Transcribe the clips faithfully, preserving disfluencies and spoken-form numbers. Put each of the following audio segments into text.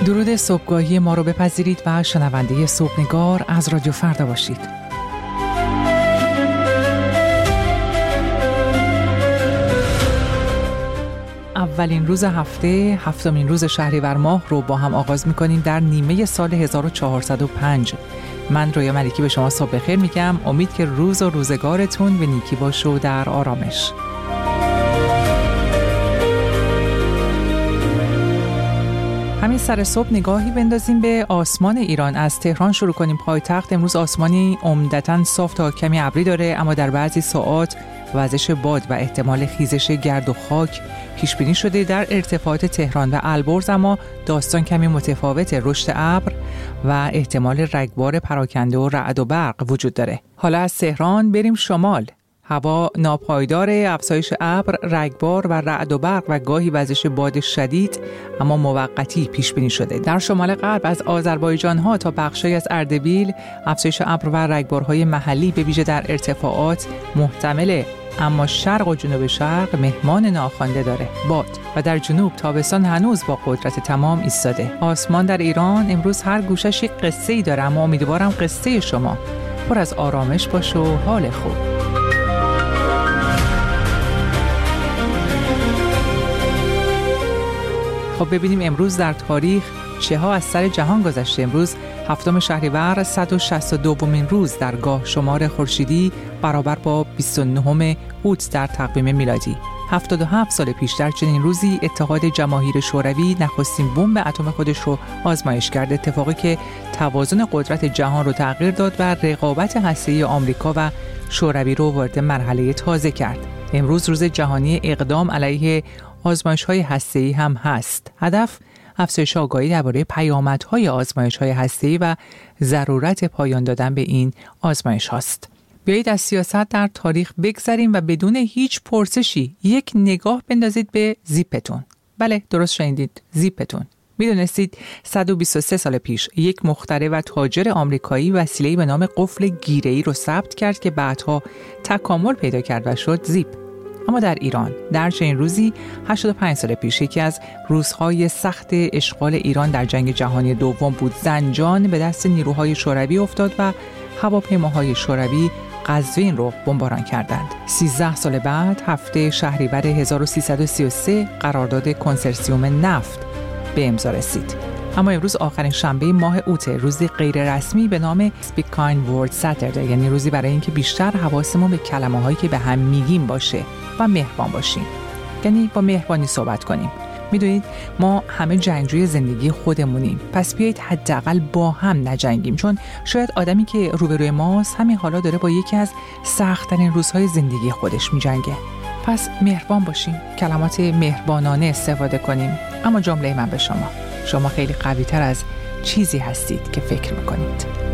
درود صبحگاهی ما رو بپذیرید و شنونده صبحنگار از رادیو فردا باشید. اولین روز هفته، هفتمین روز شهریور ماه رو با هم آغاز می‌کنیم در نیمه سال هزار و چهارصد و پنج. من رویا ملکی به شما صبح بخیر میگم. امید که روز و روزگارتون به نیکی باشه و در آرامش. همین سر صبح نگاهی بندازیم به آسمان ایران. از تهران شروع کنیم. پایتخت امروز آسمانی عمدتاً صاف تا کمی ابری داره، اما در بعضی ساعات وزش باد و احتمال خیزش گرد و خاک پیش بینی شده. در ارتفاعات تهران و البرز اما داستان کمی متفاوته. رشد ابر و احتمال رگبار پراکنده و رعد و برق وجود داره. حالا از تهران بریم شمال. هوا ناپایدار، افزایش ابر، رگبار و رعد و برق و گاهی وزش باد شدید اما موقتی پیش بینی شده. در شمال غرب از آذربایجان ها تا بخشی از اردبیل افزایش ابر و رگبارهای محلی به ویژه در ارتفاعات محتمله، اما شرق و جنوب شرق مهمان ناخوانده داره. باد و در جنوب تابستان هنوز با قدرت تمام ایستاده. آسمان در ایران امروز هر گوشش یک قصه‌ای داره، اما امیدوارم قصه شما پر از آرامش باشه و حال خوب. خب ببینیم امروز در تاریخ چه ها از سر جهان گذشته. امروز هفتم شهریور، صد و شصت و دومین روز در گاه شمار خورشیدی برابر با بیست و نهم اوت در تقویم میلادی. هفتاد و هفت سال پیش در چنین روزی اتحاد جماهیر شوروی نخستین بمب اتم خودش رو آزمایش کرد، اتفاقی که توازن قدرت جهان رو تغییر داد و رقابت هسته‌ای آمریکا و شوروی رو وارد مرحله تازه کرد. امروز روز جهانی اقدام علیه آزمایش‌های هسته‌ای هم هست. هدف افزایش آگاهی درباره پیامدهای آزمایش‌های هسته‌ای و ضرورت پایان دادن به این آزمایش هاست. بیایید از سیاست در تاریخ بگذریم و بدون هیچ پرسشی یک نگاه بندازید به زیپتون. بله، درست شنیدید، زیپتون. میدونستید صد و بیست و سه سال پیش یک مخترع و تاجر آمریکایی وسیله‌ای به نام قفل گیره‌ای رو ثبت کرد که بعدها تکامل پیدا کرد و شد زیپ. اما در ایران در چنین روزی هشتاد و پنج سال پیش یکی از روزهای سخت اشغال ایران در جنگ جهانی دوم بود. زنجان به دست نیروهای شوروی افتاد و هواپیماهای شوروی قزوین رو بمباران کردند. سیزده سال بعد هفته شهریور هزار و سیصد و سی و سه قرارداد کنسرسیوم نفت به امضا رسید. اما امروز آخرین شنبه ماه اوت، روزی غیر رسمی به نام Speak Kind Word Saturday، یعنی روزی برای اینکه بیشتر حواسمون به کلمه‌هایی که به هم میگیم باشه و مهربان باشیم، یعنی با مهربانی صحبت کنیم. میدونید ما همه جنگجوی زندگی خودمونیم، پس بیایید حداقل با هم نجنگیم، چون شاید آدمی که روبروی ماست همین حالا داره با یکی از سخت‌ترین روزهای زندگی خودش میجنگه. پس مهربان باشیم، کلمات مهربانانه استفاده کنیم. اما جمله من به شما: شما خیلی قوی‌تر از چیزی هستید که فکر میکنید.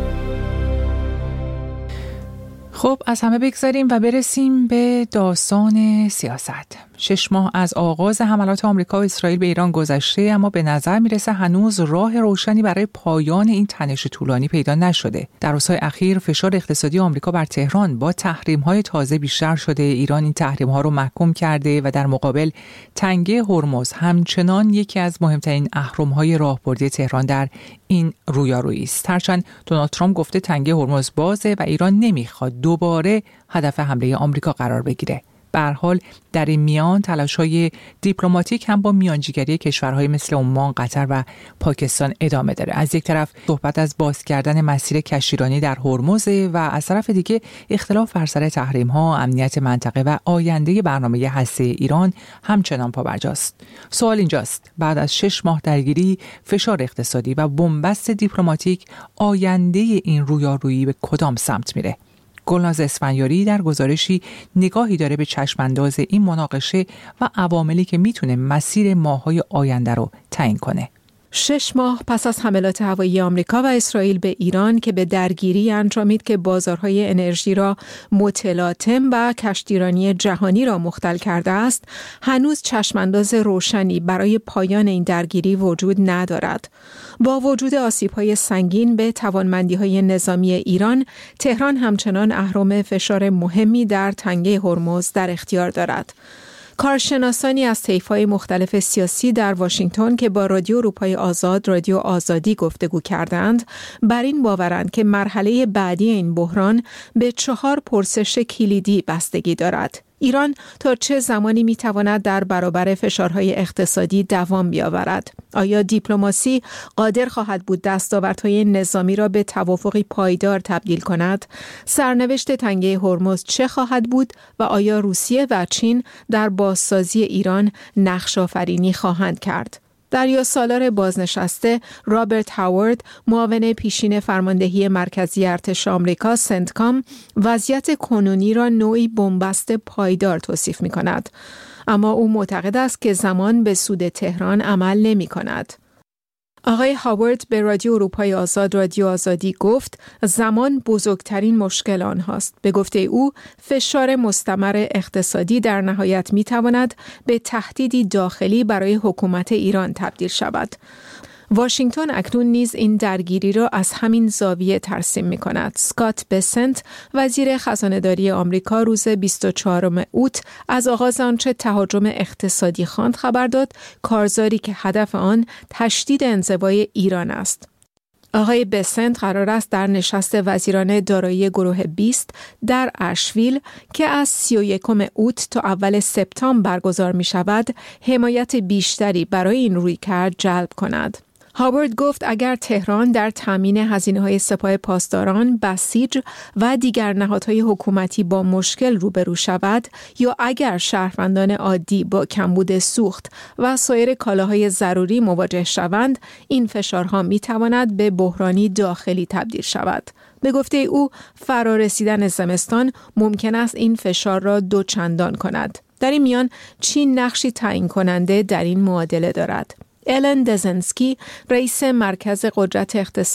خب از همه بگذاریم و برسیم به داستان سیاست. شش ماه از آغاز حملات آمریکا و اسرائیل به ایران گذشته، اما به نظر میرسه هنوز راه روشنی برای پایان این تنش طولانی پیدا نشده. در روزهای اخیر فشار اقتصادی آمریکا بر تهران با تحریم‌های تازه بیشتر شده. ایران این تحریم‌ها رو محکوم کرده و در مقابل تنگه هرمز همچنان یکی از مهمترین اهرم‌های راهبردی تهران در این رویارویی است. هرچند دونالد ترامپ گفته تنگه هرمز بازه و ایران نمیخواد دوباره هدف حمله آمریکا قرار بگیره. به هر حال در این میان تلاش‌های دیپلماتیک هم با میانجیگری کشورهای مثل عمان، قطر و پاکستان ادامه داره. از یک طرف صحبت از باز کردن مسیر کشتیرانی در هرمز و از طرف دیگه اختلاف بر سر تحریم‌ها، امنیت منطقه و آینده برنامه هسته‌ای ایران همچنان پابرجاست. سوال اینجاست: بعد از شش ماه درگیری، فشار اقتصادی و بنبست دیپلماتیک، آینده این رویارویی به کدام سمت میره؟ گلناز اسفندیاری در گزارشی نگاهی داره به چشمانداز این مناقشه و عواملی که میتونه مسیر ماه‌های آینده رو تعیین کنه. شش ماه پس از حملات هوایی آمریکا و اسرائیل به ایران که به درگیری انجامید که بازارهای انرژی را متلاطم و کشتیرانی جهانی را مختل کرده است، هنوز چشمانداز روشنی برای پایان این درگیری وجود ندارد. با وجود آسیب‌های سنگین به توانمندی‌های نظامی ایران، تهران همچنان اهرم فشار مهمی در تنگه هرمز در اختیار دارد. کارشناسانی از طیف‌های مختلف سیاسی در واشنگتن که با رادیو اروپای آزاد، رادیو آزادی گفتگو کردند، بر این باورند که مرحله بعدی این بحران به چهار پرسش کلیدی بستگی دارد. ایران تا چه زمانی میتواند در برابر فشارهای اقتصادی دوام بیاورد؟ آیا دیپلماسی قادر خواهد بود دستاوردهای نظامی را به توافقی پایدار تبدیل کند؟ سرنوشت تنگه هرمز چه خواهد بود و آیا روسیه و چین در بازسازی ایران نقش آفرینی خواهند کرد؟ دریا سالار بازنشسته رابرت هاوارد، معاون پیشین فرماندهی مرکزی ارتش آمریکا سنتکام، وضعیت کنونی را نوعی بنبست پایدار توصیف می کند. اما او معتقد است که زمان به سود تهران عمل نمی کند. آقای هاوارد به رادیو اروپای آزاد، رادیو آزادی گفت زمان بزرگترین مشکل آنهاست. به گفته او فشار مستمر اقتصادی در نهایت می تواند به تهدیدی داخلی برای حکومت ایران تبدیل شود. واشنگتن اکنون نیز این درگیری را از همین زاویه ترسیم می کند. اسکات بسنت، وزیر خزانه‌داری آمریکا، روز بیست و چهارم اوت از آغاز آنچه تهاجم اقتصادی خواند خبر داد، کارزاری که هدف آن تشدید انزوای ایران است. آقای بسنت قرار است در نشست وزیران دارایی گروه بیست در اشویل که از سی و یکم اوت تا اول سپتامبر برگزار می شود، حمایت بیشتری برای این رویکرد جلب کند. هاوارد گفت اگر تهران در تامین هزینه‌های سپاه پاسداران، بسیج و دیگر نهادهای حکومتی با مشکل روبرو شود یا اگر شهروندان عادی با کمبود سوخت و سایر کالاهای ضروری مواجه شوند، این فشارها می‌تواند به بحرانی داخلی تبدیل شود. به گفته او فرارسیدن زمستان ممکن است این فشار را دوچندان کند. در این میان چین نقشی تعیین کننده در این معادله دارد. الن دزنسکی، رئیس مرکز قدرت اقتصادی